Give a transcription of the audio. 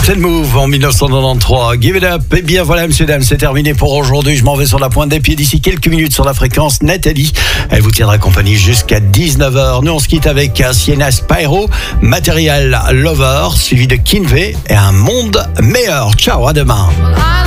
Captain Move en 1993. Give it up. Et bien voilà, messieurs, dames, c'est terminé pour aujourd'hui. Je m'en vais sur la pointe des pieds d'ici quelques minutes sur la fréquence Nathalie. Elle vous tiendra compagnie jusqu'à 19h. Nous, on se quitte avec Sienna Spyro, Material Lover, suivi de Kinvey et un monde meilleur. Ciao, à demain.